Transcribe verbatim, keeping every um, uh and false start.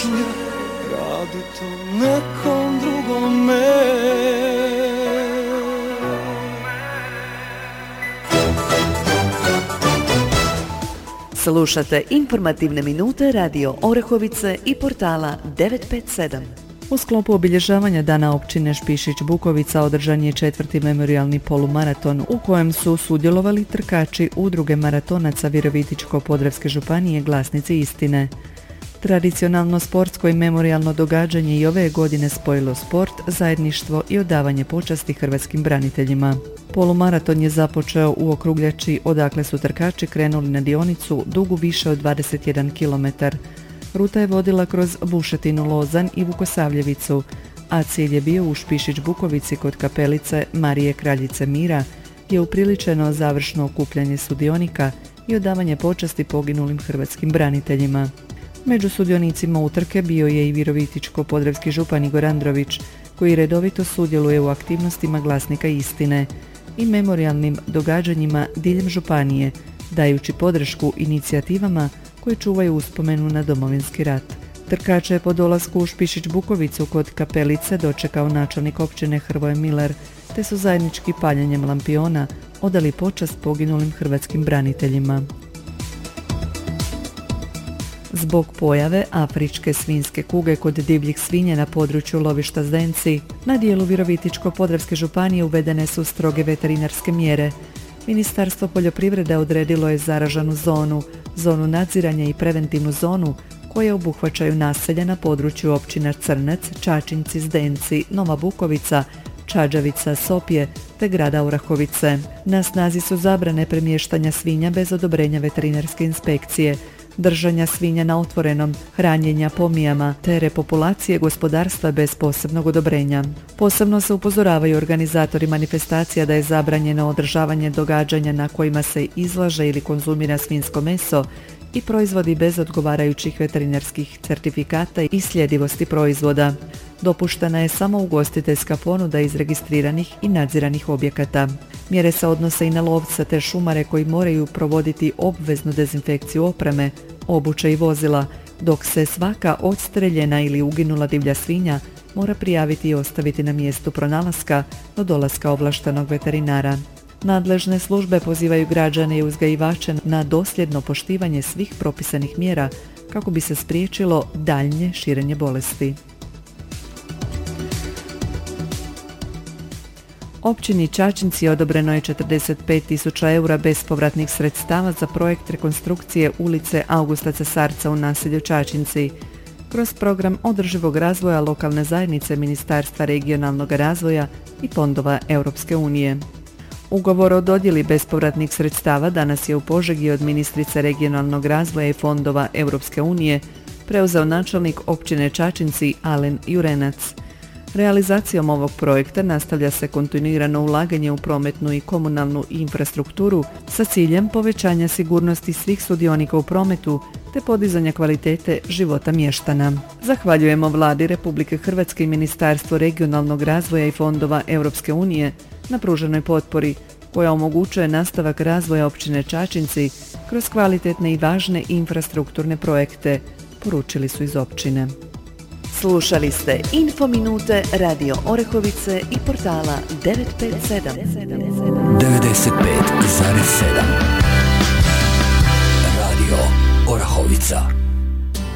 mržnja, radi to nekom drugome. Slušate informativne minute Radio Orehovice i portala devet pet sedam. U sklopu obilježavanja Dana općine Špišić-Bukovica održan je četvrti memorijalni polumaraton u kojem su sudjelovali trkači Udruge maratonaca Virovitičko-podravske županije Glasnici istine. Tradicionalno sportsko i memorijalno događanje i ove godine spojilo sport, zajedništvo i odavanje počasti hrvatskim braniteljima. Polumaraton je započeo u Okrugljači, odakle su trkači krenuli na dionicu dugu više od dvadeset jedan kilometar. Ruta je vodila kroz Bušetinu, Lozan i Vukosavljevicu, a cilj je bio u Špišić-Bukovici kod kapelice Marije Kraljice Mira, gdje je upriličeno završno okupljanje sudionika i odavanje počasti poginulim hrvatskim braniteljima. Među sudionicima utrke bio je i Virovitičko-podravski župan Igor Andrović, koji redovito sudjeluje u aktivnostima Glasnika istine i memorijalnim događanjima diljem županije, dajući podršku inicijativama koje čuvaju uspomenu na Domovinski rat. Trkače je po dolasku u Špišić-Bukovicu kod kapelice dočekao načelnik općine Hrvoje Miler, te su zajednički paljenjem lampiona odali počast poginulim hrvatskim braniteljima. Zbog pojave afričke svinjske kuge kod divljih svinja na području lovišta Zdenci, na dijelu Virovitičko-podravske županije uvedene su stroge veterinarske mjere. Ministarstvo poljoprivrede odredilo je zaražanu zonu, zonu nadziranja i preventivnu zonu koje obuhvaćaju naselja na području općina Crnec, Čačinci, Zdenci, Nova Bukovica, Čađavica, Sopje te grada Orahovice. Na snazi su zabrane premještanja svinja bez odobrenja veterinarske inspekcije, držanja svinja na otvorenom, hranjenja pomijama te repopulacije gospodarstva bez posebnog odobrenja. Posebno se upozoravaju organizatori manifestacija da je zabranjeno održavanje događanja na kojima se izlaže ili konzumira svinjsko meso i proizvodi bez odgovarajućih veterinarskih certifikata i sljedivosti proizvoda. Dopuštena je samo ugostiteljska ponuda iz registriranih i nadziranih objekata. Mjere se odnose i na lovce te šumare koji moraju provoditi obveznu dezinfekciju opreme, obuće i vozila, dok se svaka odstreljena ili uginula divlja svinja mora prijaviti i ostaviti na mjestu pronalaska do dolaska ovlaštenog veterinara. Nadležne službe pozivaju građane i uzgajivače na dosljedno poštivanje svih propisanih mjera kako bi se spriječilo daljnje širenje bolesti. Općini Čačinci odobreno je četrdeset pet tisuća eura bespovratnih sredstava za projekt rekonstrukcije ulice Augusta Cesarca u naselju Čačinci. Kroz program održivog razvoja lokalne zajednice Ministarstva regionalnog razvoja i fondova Europske unije. Ugovor o dodjeli bespovratnih sredstava danas je u Požegi od ministrice regionalnog razvoja i fondova Europske unije preuzeo načelnik općine Čačinci Alen Jurenac. Realizacijom ovog projekta nastavlja se kontinuirano ulaganje u prometnu i komunalnu infrastrukturu sa ciljem povećanja sigurnosti svih sudionika u prometu te podizanja kvalitete života mještana. Zahvaljujemo Vladi Republike Hrvatske i Ministarstvu regionalnog razvoja i fondova Europske unije na pruženoj potpori koja omogućuje nastavak razvoja općine Čačinci kroz kvalitetne i važne infrastrukturne projekte, poručili su iz općine. Slušali ste Info Minute Radio Orehovice i portala devet pet sedam. devedeset pet zarez sedam Radio Orahovica.